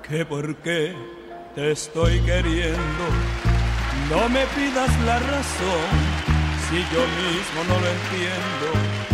que por qué te estoy queriendo. No me pidas la razón si yo mismo no lo entiendo.